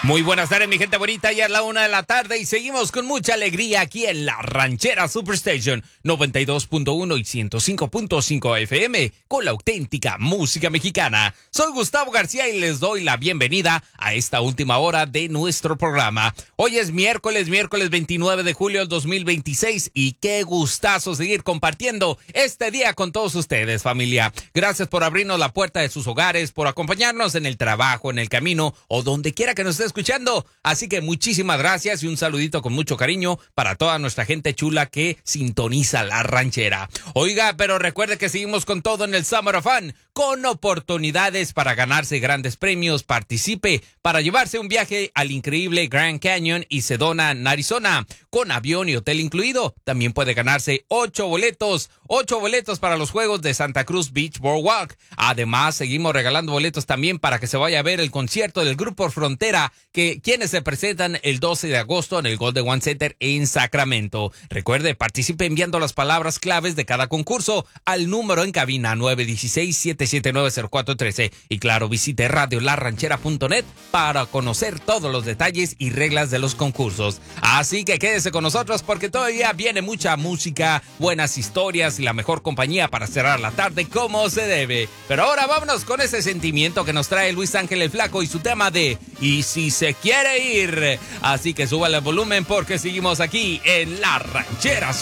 Muy buenas tardes, mi gente bonita. Ya es la 1 de la tarde y seguimos con mucha alegría aquí en la Ranchera Superstation 92.1 y 105.5 FM con la auténtica música mexicana. Soy Gustavo García y les doy la bienvenida a esta última hora de nuestro programa. Hoy es miércoles 29 de julio del 2026 y qué gustazo seguir compartiendo este día con todos ustedes, familia. Gracias por abrirnos la puerta de sus hogares, por acompañarnos en el trabajo, en el camino o donde quiera que nos estés escuchando. Así que muchísimas gracias y un saludito con mucho cariño para toda nuestra gente chula que sintoniza la ranchera. Oiga, pero recuerde que seguimos con todo en el Summer of Fun, con oportunidades para ganarse grandes premios. Participe para llevarse un viaje al increíble Grand Canyon y Sedona, Arizona, con avión y hotel incluido. También puede ganarse 8 boletos para los Juegos de Santa Cruz Beach Boardwalk. Además, seguimos regalando boletos también para que se vaya a ver el concierto del Grupo Frontera, quienes se presentan el 12 de agosto en el Golden One Center en Sacramento. Recuerde, participe enviando las palabras claves de cada concurso al número en cabina 916-779-0413. Y claro, visite radiolarranchera.net para conocer todos los detalles y reglas de los concursos. Así que quédese con nosotros porque todavía viene mucha música, buenas historias y la mejor compañía para cerrar la tarde como se debe. Pero ahora vámonos con ese sentimiento que nos trae Luis Ángel el Flaco y su tema de "Y si se quiere ir". Así que súbale el volumen porque seguimos aquí en la Ranchera